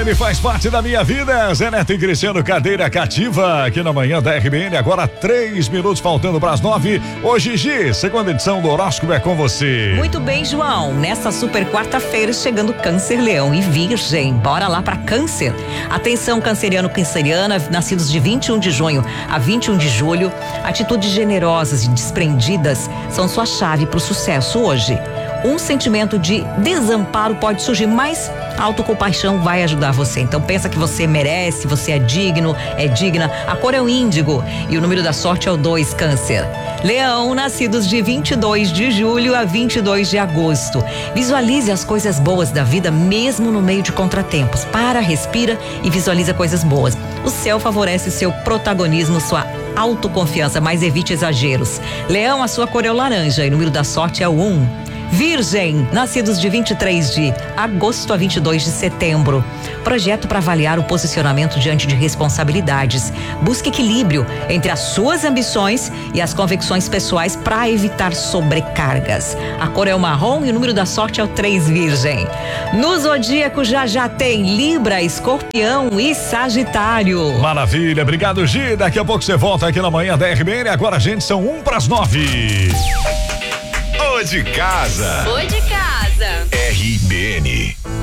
Ele faz parte da minha vida. Zé Neto e Cristiano, cadeira cativa, aqui na manhã da RBN. Agora 3 minutos faltando para as 9. Hoje, Gi, segunda edição do Horóscopo é com você. Muito bem, João. Nessa super quarta-feira, chegando Câncer, Leão e Virgem. Bora lá para Câncer. Atenção, canceriano, canceriana, nascidos de 21 de junho a 21 de julho. Atitudes generosas e desprendidas são sua chave para o sucesso hoje. Um sentimento de desamparo pode surgir, mas a autocompaixão vai ajudar você. Então pensa que você merece, você é digno, é digna. A cor é o índigo e o número da sorte é o 2, Câncer. Leão, nascidos de 22 de julho a 22 de agosto. Visualize as coisas boas da vida mesmo no meio de contratempos. Para, respira e visualiza coisas boas. O céu favorece seu protagonismo, sua autoconfiança, mas evite exageros. Leão, a sua cor é o laranja e o número da sorte é o 1. Virgem, nascidos de 23 de agosto a 22 de setembro. Projeto para avaliar o posicionamento diante de responsabilidades. Busque equilíbrio entre as suas ambições e as convicções pessoais para evitar sobrecargas. A cor é o marrom e o número da sorte é o 3, Virgem. No zodíaco já tem Libra, Escorpião e Sagitário. Maravilha, obrigado, Gi. Daqui a pouco você volta aqui na manhã da RBN. Agora, gente, são 1 para as 9. Ô de casa. Oi de casa. RBN.